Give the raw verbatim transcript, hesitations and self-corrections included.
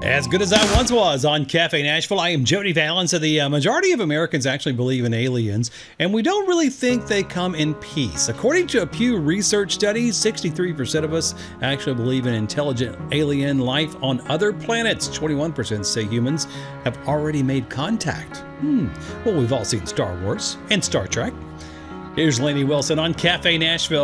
As good as I once was on Cafe Nashville. I am Jody Valens. So the uh, majority of Americans actually believe in aliens, and we don't really think they come in peace. According to a Pew Research study, sixty-three percent of us actually believe in intelligent alien life on other planets. twenty-one percent say humans have already made contact. Hmm. Well, we've all seen Star Wars and Star Trek. Here's Lainey Wilson on Cafe Nashville.